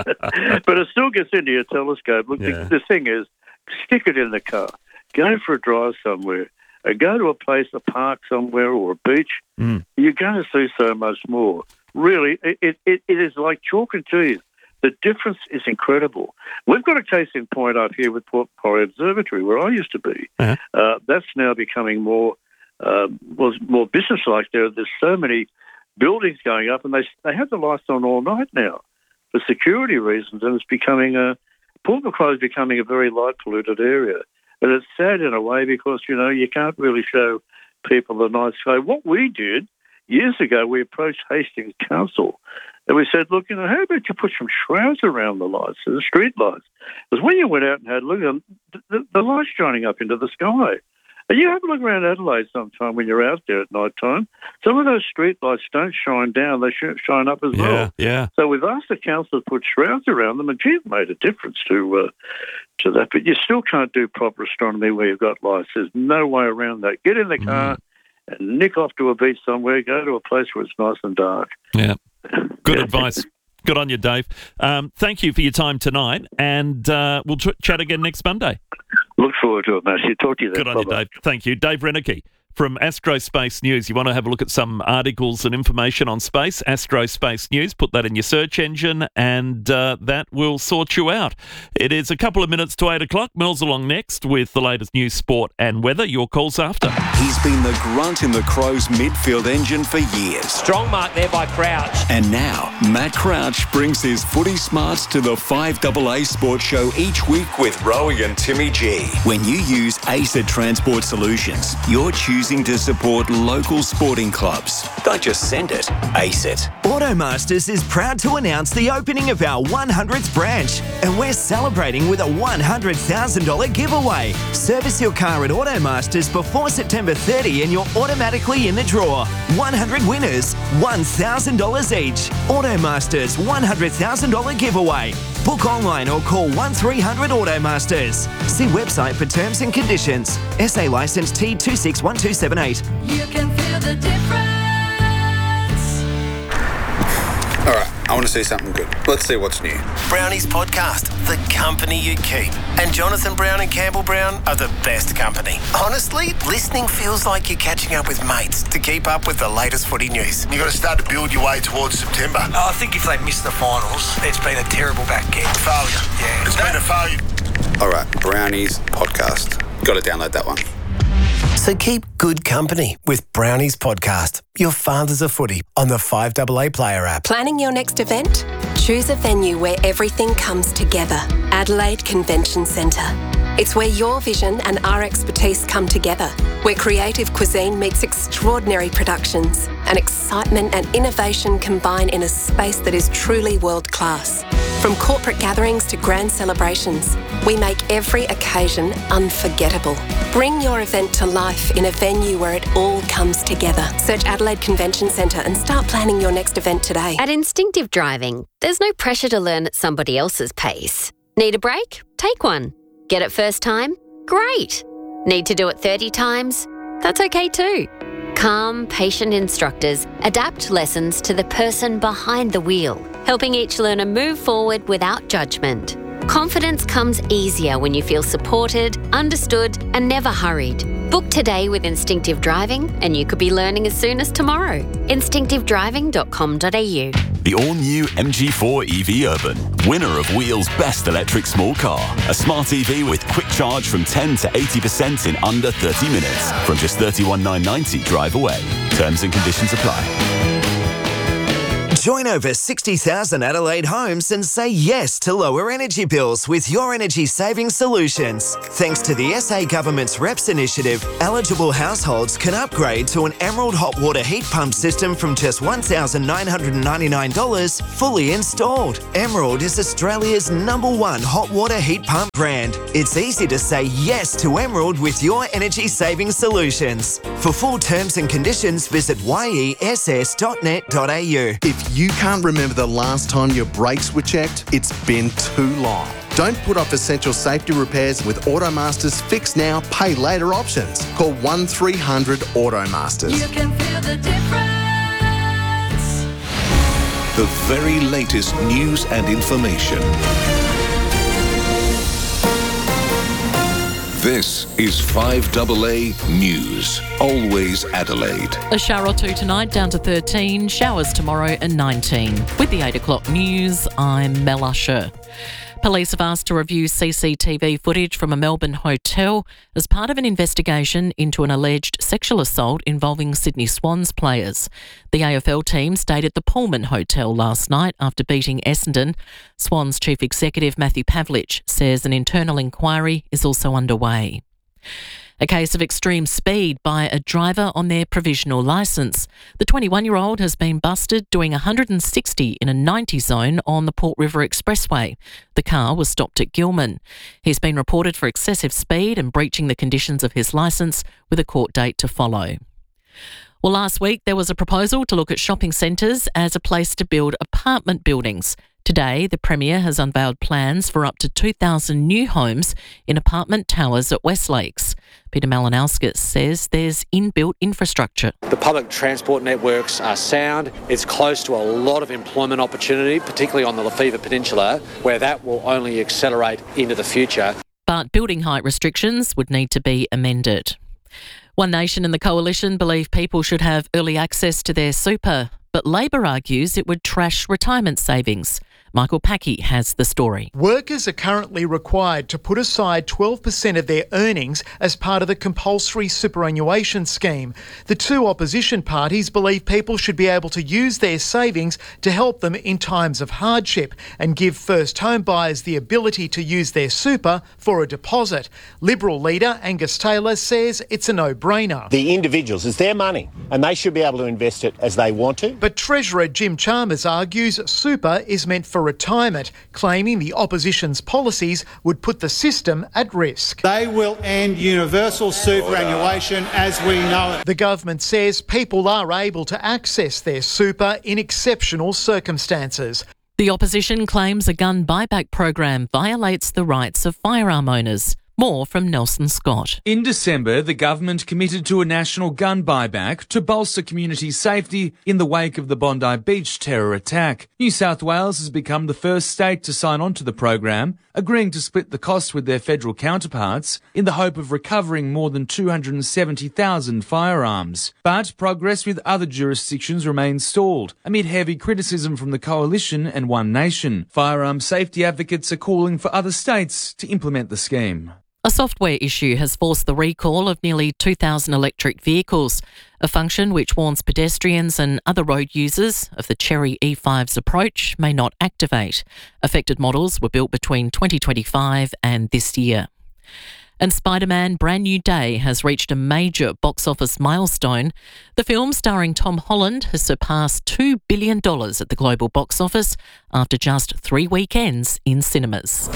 but it still gets into your telescope. Look, Yeah. the, the thing is, stick it in the car. Go for a drive somewhere. Or go to a place, a park somewhere, or a beach. Mm. You're going to see so much more. Really, it, it, it, it is like chalk and cheese. The difference is incredible. We've got a case in point up here with Port Macquarie Observatory, where I used to be. Uh-huh. Uh, that's now becoming more uh, was more business-like. There, there's so many buildings going up, and they they have the lights on all night now for security reasons, and it's becoming a Port Macquarie is becoming a very light-polluted area. And it's sad in a way because, you know, you can't really show people the night sky. What we did years ago, we approached Hastings Council and we said, look, you know, how about you put some shrouds around the lights, the street lights? Because when you went out and had a look at them, the, the lights shining up into the sky. And you have a look around Adelaide sometime when you're out there at night time. Some of those street lights don't shine down, they sh- shine up as Yeah, well. yeah. So we've asked the council to put shrouds around them, and gee, it made a difference to uh, to that. But you still can't do proper astronomy where you've got lights. There's no way around that. Get in the car and nick off to a beach somewhere, go to a place where it's nice and dark. Yeah. Good advice. Good on you, Dave. Um, thank you for your time tonight, and uh, we'll ch- chat again next Monday. Look forward to it, Matthew. Talk to you then. Good on you, Bye-bye. Dave. Thank you. Dave Reneke from Astrospace News. You want to have a look at some articles and information on space, Astrospace News, put that in your search engine, and uh, that will sort you out. It is a couple of minutes to eight o'clock. Mel's along next with the latest news, sport and weather. Your calls after. He's been the grunt in the Crows midfield engine for years. Strong mark there by Crouch. And now, Matt Crouch brings his footy smarts to the five A A Sports Show each week with Rowie and Timmy G. When you use ACET Transport Solutions, you're choosing to support local sporting clubs. Don't just send it, ACET. Automasters is proud to announce the opening of our one hundredth branch, and we're celebrating with a one hundred thousand dollars giveaway. Service your car at Automasters before September thirtieth and you're automatically in the draw. one hundred winners, one thousand dollars each. Automasters one hundred thousand dollars giveaway. Book online or call one three hundred Automasters. See website for terms and conditions. S A licence T two six one two seven eight. You can feel the difference. All right, I want to see something good. Let's see what's new. Brownies Podcast, the company you keep. And Jonathan Brown and Campbell Brown are the best company. Honestly, listening feels like you're catching up with mates to keep up with the latest footy news. You've got to start to build your way towards September. I think if they miss the finals, it's been a terrible back end. Failure. Yeah. It's been a failure. All right, Brownies Podcast. Got to download that one. So keep good company with Brownies Podcast, your fathers of footy, on the five A A Player app. Planning your next event? Choose a venue where everything comes together. Adelaide Convention Centre. It's where your vision and our expertise come together, where creative cuisine meets extraordinary productions, and excitement and innovation combine in a space that is truly world-class. From corporate gatherings to grand celebrations, we make every occasion unforgettable. Bring your event to life in a venue where it all comes together. Search Adelaide Convention Centre and start planning your next event today. At Instinctive Driving, there's no pressure to learn at somebody else's pace. Need a break? Take one. Get it first time? Great. Need to do it thirty times? That's okay too. Calm, patient instructors adapt lessons to the person behind the wheel, helping each learner move forward without judgment. Confidence comes easier when you feel supported, understood, and never hurried. Book today with Instinctive Driving, and you could be learning as soon as tomorrow. instinctive driving dot com dot a u. The all-new M G four E V Urban, winner of Wheel's Best Electric Small Car. A smart E V with quick charge from ten to eighty percent in under thirty minutes. From just thirty-one thousand nine hundred ninety drive away. Terms and conditions apply. Join over sixty thousand Adelaide homes and say yes to lower energy bills with Your Energy Saving Solutions. Thanks to the S A Government's R E P S initiative, eligible households can upgrade to an Emerald hot water heat pump system from just one thousand nine hundred ninety-nine dollars fully installed. Emerald is Australia's number one hot water heat pump brand. It's easy to say yes to Emerald with Your Energy Saving Solutions. For full terms and conditions, visit y e s s dot net dot a u. If If you can't remember the last time your brakes were checked, it's been too long. Don't put off essential safety repairs with Automaster's Fix Now, Pay Later options. Call one three hundred Automasters. You can feel the difference. The very latest news and information. This is five A A News. Always Adelaide. A shower or two tonight, down to thirteen. Showers tomorrow and nineteen. With the eight o'clock news, I'm Mel Usher. Police have asked to review C C T V footage from a Melbourne hotel as part of an investigation into an alleged sexual assault involving Sydney Swans players. The A F L team stayed at the Pullman Hotel last night after beating Essendon. Swans Chief Executive Matthew Pavlich says an internal inquiry is also underway. A case of extreme speed by a driver on their provisional licence. The twenty-one-year-old has been busted doing one hundred sixty in a ninety zone on the Port River Expressway. The car was stopped at Gilman. He's been reported for excessive speed and breaching the conditions of his licence, with a court date to follow. Well, last week there was a proposal to look at shopping centres as a place to build apartment buildings. Today, the Premier has unveiled plans for up to two thousand new homes in apartment towers at West Lakes. Peter Malinauskas says there's inbuilt infrastructure. The public transport networks are sound. It's close to a lot of employment opportunity, particularly on the Lefevre Peninsula, where that will only accelerate into the future. But building height restrictions would need to be amended. One Nation and the Coalition believe people should have early access to their super, but Labor argues it would trash retirement savings. Michael Packey has the story. Workers are currently required to put aside twelve percent of their earnings as part of the compulsory superannuation scheme. The two opposition parties believe people should be able to use their savings to help them in times of hardship and give first home buyers the ability to use their super for a deposit. Liberal leader Angus Taylor says it's a no-brainer. The individuals, it's their money and they should be able to invest it as they want to. But Treasurer Jim Chalmers argues super is meant for retirement, claiming the opposition's policies would put the system at risk. They will end universal superannuation as we know it. The government says people are able to access their super in exceptional circumstances. The opposition claims a gun buyback program violates the rights of firearm owners. More from Nelson Scott. In December, the government committed to a national gun buyback to bolster community safety in the wake of the Bondi Beach terror attack. New South Wales has become the first state to sign on to the program, agreeing to split the cost with their federal counterparts in the hope of recovering more than two hundred seventy thousand firearms. But progress with other jurisdictions remains stalled amid heavy criticism from the Coalition and One Nation. Firearm safety advocates are calling for other states to implement the scheme. A software issue has forced the recall of nearly two thousand electric vehicles, a function which warns pedestrians and other road users of the Chery E five's approach may not activate. Affected models were built between twenty twenty-five and this year. And Spider-Man Brand New Day has reached a major box office milestone. The film, starring Tom Holland, has surpassed two billion dollars at the global box office after just three weekends in cinemas.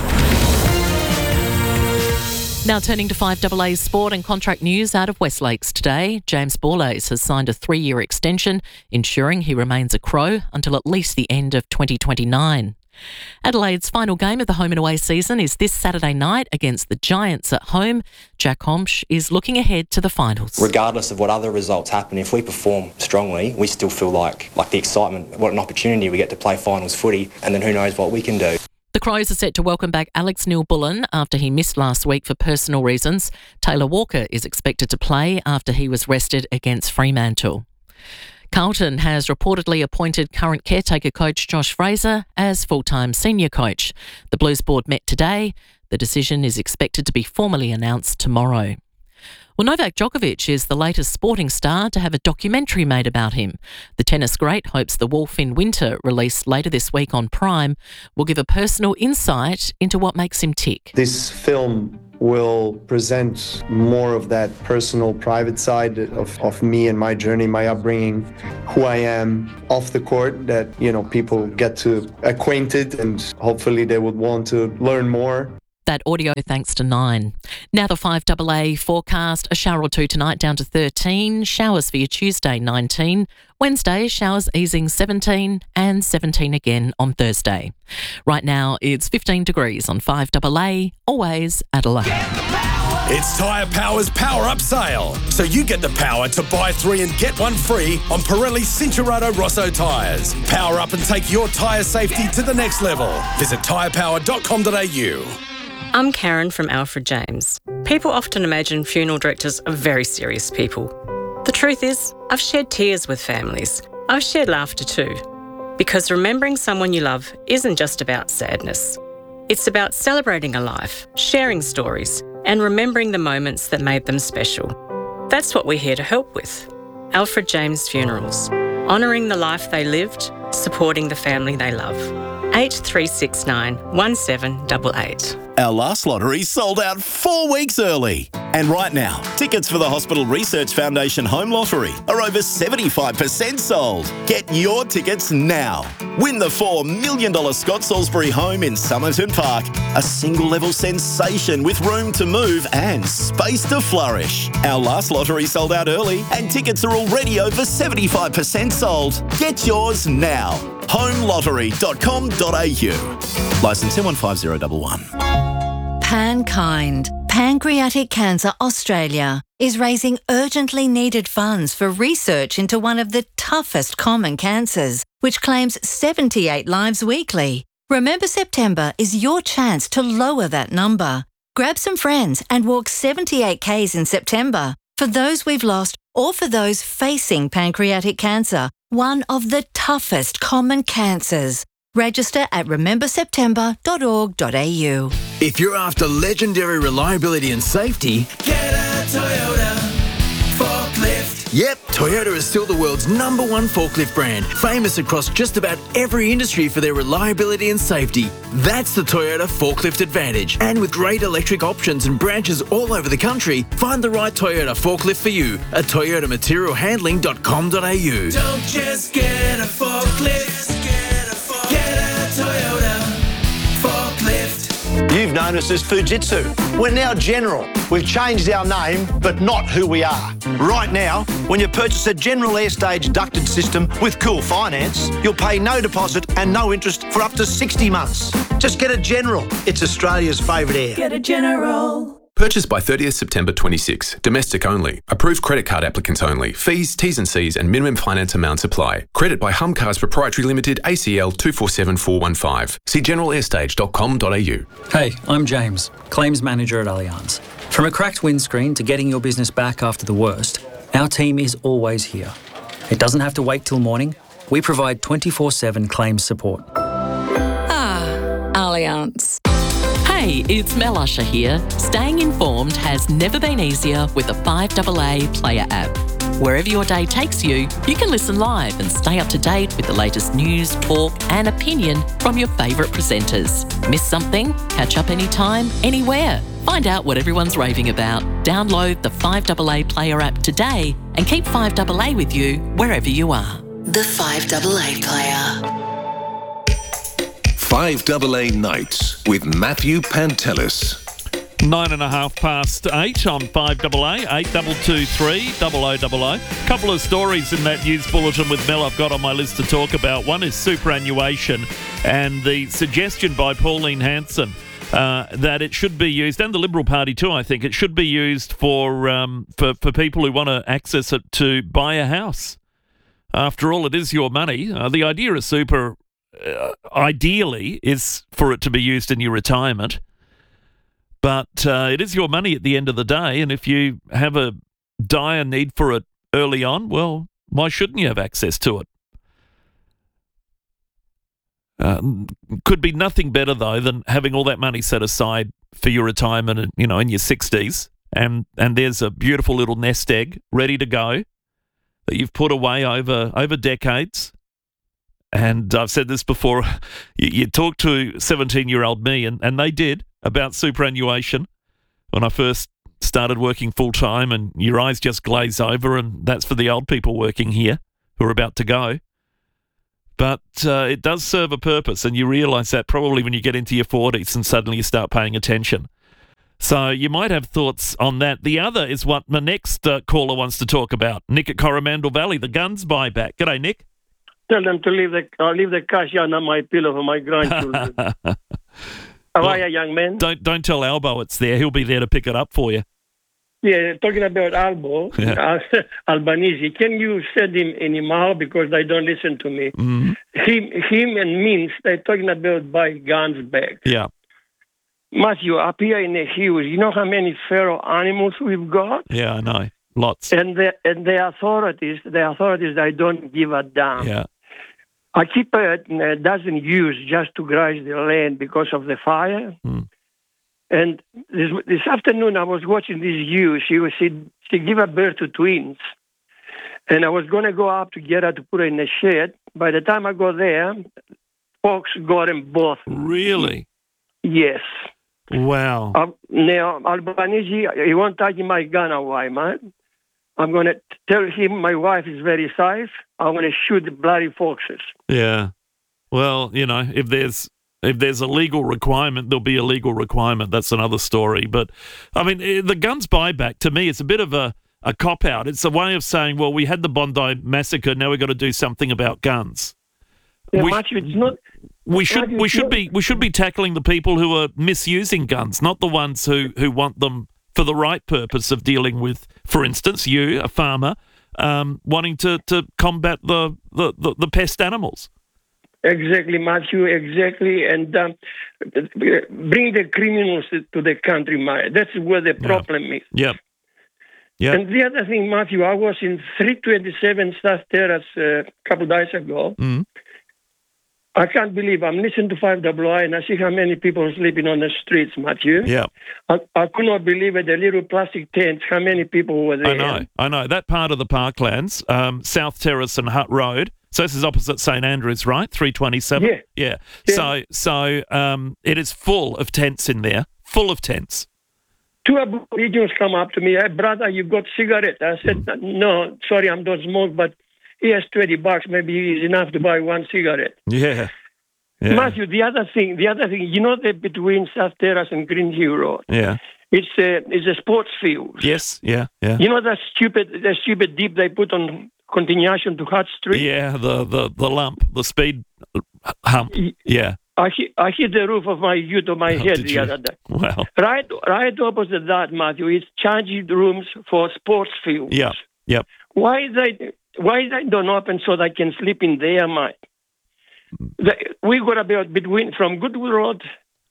Now turning to five A A sport and contract news out of West Lakes today. James Borlase has signed a three-year extension, ensuring he remains a Crow until at least the end of twenty twenty-nine. Adelaide's final game of the home and away season is this Saturday night against the Giants at home. Jack Homsch is looking ahead to the finals. Regardless of what other results happen, if we perform strongly, we still feel like, like the excitement, what an opportunity we get to play finals footy, and then who knows what we can do. The Crows are set to welcome back Alex Neil-Bullen after he missed last week for personal reasons. Taylor Walker is expected to play after he was rested against Fremantle. Carlton has reportedly appointed current caretaker coach Josh Fraser as full-time senior coach. The Blues board met today. The decision is expected to be formally announced tomorrow. Well, Novak Djokovic is the latest sporting star to have a documentary made about him. The tennis great hopes The Wolf in Winter, released later this week on Prime, will give a personal insight into what makes him tick. This film will present more of that personal, private side of, of me and my journey, my upbringing, who I am off the court, that, you know, people get to acquainted and hopefully they would want to learn more. That audio thanks to Nine. Now the five A A forecast, a shower or two tonight down to thirteen, showers for your Tuesday nineteen, Wednesday showers easing seventeen and seventeen again on Thursday. Right now it's fifteen degrees on five A A, always Adelaide. It's Tyre Power's Power Up Sale. So you get the power to buy three and get one free on Pirelli Cincherato Rosso tyres. Power up and take your tyre safety to the next level. Visit tyre power dot com dot a u. I'm Karen from Alfred James. People often imagine funeral directors are very serious people. The truth is, I've shed tears with families. I've shared laughter too. Because remembering someone you love isn't just about sadness. It's about celebrating a life, sharing stories, and remembering the moments that made them special. That's what we're here to help with. Alfred James Funerals. Honouring the life they lived, supporting the family they love. eight three six nine, one seven eight eight. Our last lottery sold out four weeks early. And right now, tickets for the Hospital Research Foundation Home Lottery are over seventy-five percent sold. Get your tickets now. Win the four million dollars Scott Salisbury home in Somerton Park. A single-level sensation with room to move and space to flourish. Our last lottery sold out early and tickets are already over seventy-five percent sold. Get yours now. home lottery dot com dot a u. Licence M one five zero one one. Pankind, Pancreatic Cancer Australia, is raising urgently needed funds for research into one of the toughest common cancers, which claims seventy-eight lives weekly. Remember September is your chance to lower that number. Grab some friends and walk seventy-eight kays in September for those we've lost or for those facing pancreatic cancer, one of the toughest common cancers. Register at remember september dot org dot a u. If you're after legendary reliability and safety, get a Toyota forklift. Yep, Toyota is still the world's number one forklift brand, famous across just about every industry for their reliability and safety. That's the Toyota Forklift Advantage. And with great electric options and branches all over the country, find the right Toyota forklift for you at toyota material handling dot com dot a u. Don't just get a forklift, get a, forklift. Get a Toyota forklift. You've known us as Fujitsu. We're now General. We've changed our name, but not who we are. Right now, when you purchase a General Airstage ducted system with Cool Finance, you'll pay no deposit and no interest for up to sixty months. Just get a General. It's Australia's favourite air. Get a General. Purchased by thirtieth September twenty-six. Domestic only. Approved credit card applicants only. Fees, T's and C's and minimum finance amounts apply. Credit by Hum Cars Proprietary Limited, A C L two four seven four one five. See general airstage dot com dot a u. Hey, I'm James, Claims Manager at Allianz. From a cracked windscreen to getting your business back after the worst, our team is always here. It doesn't have to wait till morning. We provide twenty-four seven claims support. Ah, Allianz. Hey, it's Mel Usher here. Staying informed has never been easier with the five A A Player app. Wherever your day takes you, you can listen live and stay up to date with the latest news, talk and opinion from your favourite presenters. Miss something? Catch up anytime, anywhere. Find out what everyone's raving about. Download the five A A Player app today and keep five A A with you wherever you are. The five A A Player. five A A Nights with Matthew Pantelis. Nine and a half past eight on five A A, eight two two three, double oh double oh. Couple of stories in that news bulletin with Mel I've got on my list to talk about. One is superannuation and the suggestion by Pauline Hanson uh, that it should be used, and the Liberal Party too, I think, it should be used for, um, for, for people who want to access it to buy a house. After all, it is your money. Uh, the idea of super... Uh, ideally is for it to be used in your retirement, but uh, it is your money at the end of the day, and if you have a dire need for it early on, well, why shouldn't you have access to it? Uh, could be nothing better though than having all that money set aside for your retirement, and you know, in your sixties, and and there's a beautiful little nest egg ready to go that you've put away over over decades. And I've said this before, you, you talk to seventeen-year-old me, and, and they did, about superannuation when I first started working full-time, and your eyes just glaze over, and that's for the old people working here who are about to go. But uh, it does serve a purpose, and you realise that probably when you get into your forties and suddenly you start paying attention. So you might have thoughts on that. The other is what my next uh, caller wants to talk about. Nick at Coromandel Valley, the guns buyback. G'day, Nick. Tell them to leave the uh, leave the cash under my pillow for my grandchildren. How well, are you, young man? Don't don't tell Albo it's there. He'll be there to pick it up for you. Yeah, talking about Albo, Yeah. uh, Albanese, can you send him an email because they don't listen to me? Mm. Him, him and Mince, they're talking about buy guns back. Yeah. Matthew, up here in the hills, you know how many feral animals we've got? Yeah, I know. Lots. And the and the authorities, the authorities, they don't give a damn. Yeah. I keep it uh, doesn't use just to graze the land because of the fire. Mm. And this this afternoon, I was watching this ewe. She was she, she gave a birth to twins, and I was going to go up to get her to put her in the shed. By the time I got there, folks got them both. Really? Yes. Wow. Uh, now Albanese, he won't take my gun away, man. I'm going to tell him my wife is very safe. I'm going to shoot the bloody foxes. Yeah. Well, you know, if there's if there's a legal requirement, there'll be a legal requirement. That's another story. But, I mean, eh, the guns buyback, to me, it's a bit of a, a cop-out. It's a way of saying, well, we had the Bondi massacre, now we've got to do something about guns. Yeah, we, Matthew, it's not. we should Matthew, we it's should not- be we should be tackling the people who are misusing guns, not the ones who, who want them for the right purpose of dealing with, for instance, you, a farmer, um, wanting to, to combat the, the, the, the pest animals. Exactly, Matthew, exactly. And um, bring the criminals to the country, mate. That's where the problem is. Yep. Yep. And the other thing, Matthew, I was in three twenty-seven South Terrace uh, a couple of days ago. Mm. I can't believe I'm listening to five W I and I see how many people are sleeping on the streets, Matthew. Yeah. I, I could not believe it, the little plastic tents, how many people were there. I know, I know. That part of the Parklands, um, South Terrace and Hutt Road. So this is opposite St Andrews, right? three twenty-seven? Yeah. Yeah. Yeah. So, so um, it is full of tents in there, full of tents. Two Aborigines come up to me, hey, brother, you got cigarette? I said, no, sorry, I don't smoke, but here's twenty bucks, maybe it's enough to buy one cigarette. Yeah. Yeah. Matthew, the other thing, the other thing, you know that between South Terrace and Green Hill Road, Yeah. it's a, it's a sports field. Yes. Yeah. Yeah. You know that stupid, that stupid dip they put on continuation to Hutt Street? Yeah. The, the, the lump, the speed hump. Yeah. I hit, I hit the roof of my ute on my Oh, head did the you? other day. Wow. Right, right opposite that, Matthew, is changing rooms for sports fields. Yep. Yep. Why they why they don't open so they can sleep in there, mate? The, we got about between from Goodwood Road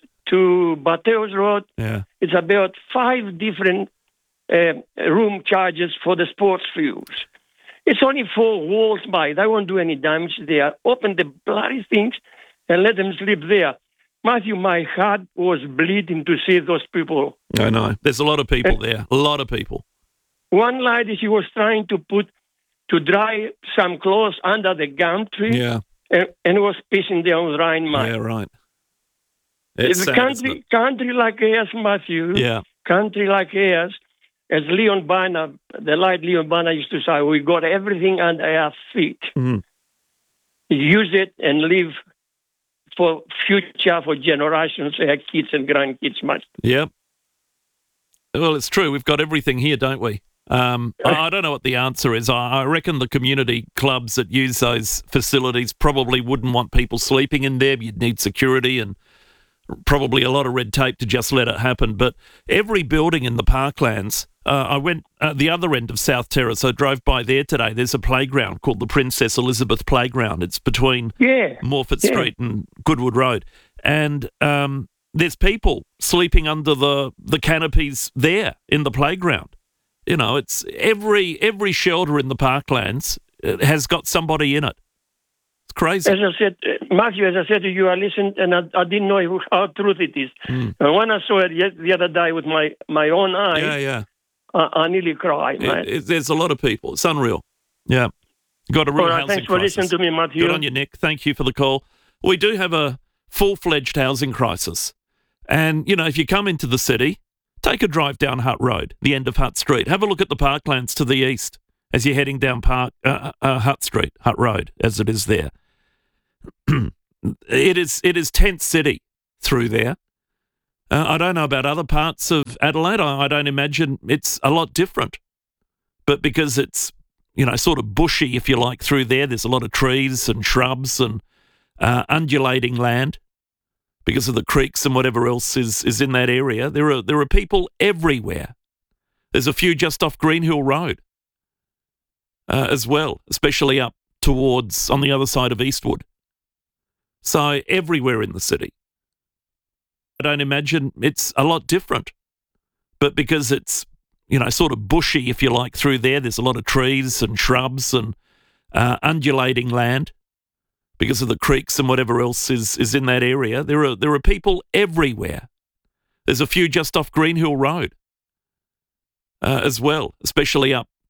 to Bateos Road. Yeah. It's about five different uh, room charges for the sports fields. It's only four walls, mate. They won't do any damage there. Open the bloody things and let them sleep there. Matthew, my heart was bleeding to see those people. I know. There's a lot of people there. A lot of people. One lady, she was trying to put, to dry some clothes under the gum tree. Yeah. And, and was pissing down the rain, mate. Yeah, right. It's It's a sad, country, isn't country like ours, Matthew. Yeah. Country like ours. As Leon Banner, the late Leon Banner used to say, we got everything under our feet. Mm. Use it and live for future, for generations, our kids and grandkids, mate. Yep. Well, it's true. We've got everything here, don't we? Um, I, I don't know what the answer is. I, I reckon the community clubs that use those facilities probably wouldn't want people sleeping in there. You'd need security and probably a lot of red tape to just let it happen. But every building in the Parklands, uh, I went at the other end of South Terrace. I drove by there today. There's a playground called the Princess Elizabeth Playground. It's between yeah. Morford Yeah. Street and Goodwood Road. And um, there's people sleeping under the, the canopies there in the playground. You know, it's every every shelter in the Parklands uh, has got somebody in it. It's crazy. As I said, uh, Matthew, as I said to you, I listened and I, I didn't know how truth it is. Mm. And when I saw it yes, the other day with my, my own eyes, Yeah, yeah. I, I nearly cried, It- mate. it- there's a lot of people. It's unreal. Yeah. Got a real All right, housing thanks for crisis. listening to me, Matthew. Good on you, Nick. Thank you for the call. We do have a full-fledged housing crisis. And, you know, if you come into the city, take a drive down Hutt Road, the end of Hutt Street. Have a look at the Parklands to the east as you're heading down Park uh, uh, Hutt Street, Hutt Road, as it is there. it is it is tent city through there. Uh, I don't know about other parts of Adelaide. I, I don't imagine it's a lot different. But because it's, you know, sort of bushy, if you like, through there, there's a lot of trees and shrubs and uh, undulating land because of the creeks and whatever else is, is in that area. There are there are people everywhere. There's a few just off Greenhill Road uh, as well, especially up towards on the other side of Eastwood. So everywhere in the city. I don't imagine it's a lot different. But because it's, you know, sort of bushy, if you like, through there, there's a lot of trees and shrubs and uh, undulating land because of the creeks and whatever else is, is in that area. There are there are people everywhere. There's a few just off Greenhill Road uh, as well, especially up